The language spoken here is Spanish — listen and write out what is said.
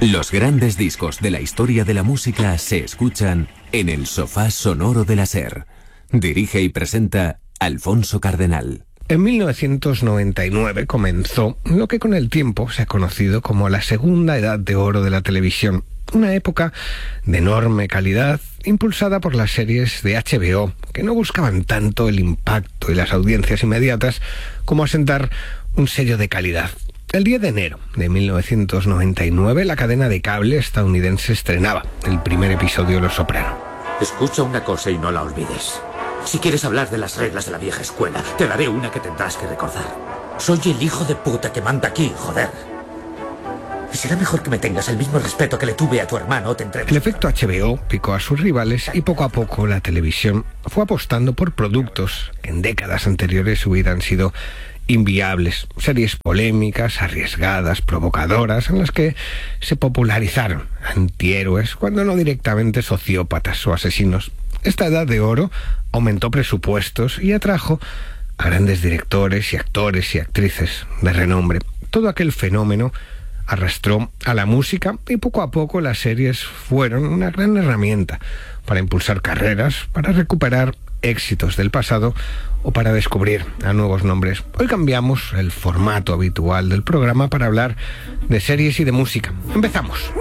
Los grandes discos de la historia de la música se escuchan en el sofá sonoro de la SER. Dirige y presenta Alfonso Cardenal. En 1999 comenzó lo que con el tiempo se ha conocido como la segunda edad de oro de la televisión. Una época de enorme calidad, impulsada por las series de HBO, que no buscaban tanto el impacto y las audiencias inmediatas como asentar un sello de calidad. El 10 de enero de 1999, la cadena de cable estadounidense estrenaba el primer episodio de Los Soprano. Escucha una cosa y no la olvides. Si quieres hablar de las reglas de la vieja escuela, te daré una que tendrás que recordar. Soy el hijo de puta que manda aquí, joder. Y será mejor que me tengas el mismo respeto que le tuve a tu hermano, te entrego. El efecto HBO picó a sus rivales y poco a poco la televisión fue apostando por productos que en décadas anteriores hubieran sido inviables, series polémicas, arriesgadas, provocadoras, en las que se popularizaron antihéroes, cuando no directamente sociópatas o asesinos. Esta edad de oro aumentó presupuestos y atrajo a grandes directores y actores y actrices de renombre. Todo aquel fenómeno arrastró a la música y poco a poco las series fueron una gran herramienta para impulsar carreras, para recuperar éxitos del pasado o para descubrir a nuevos nombres. Hoy cambiamos el formato habitual del programa para hablar de series y de música. Empezamos.